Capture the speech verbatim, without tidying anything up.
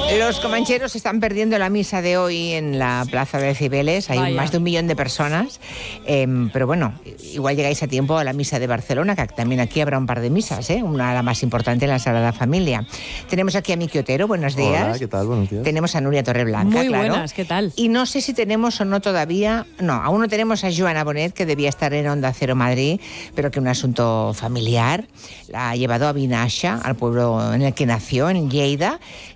Los comancheros están perdiendo la misa de hoy en la Plaza de Cibeles. Hay Vaya. más de un millón de personas. Eh, pero bueno, igual llegáis a tiempo a la misa de Barcelona, que también aquí habrá un par de misas, ¿eh? Una, la más importante, en la Sagrada Familia. Tenemos aquí a Miki Otero, buenos días. Hola, ¿qué tal? Buenos días. Tenemos a Núria Torreblanca, Muy claro. buenas, ¿qué tal? Y no sé si tenemos o no todavía... No, aún no tenemos a Joana Bonet, que debía estar en Onda Cero Madrid, pero que un asunto familiar la ha llevado a Vinaixa, al pueblo en el que nació, en Lleida,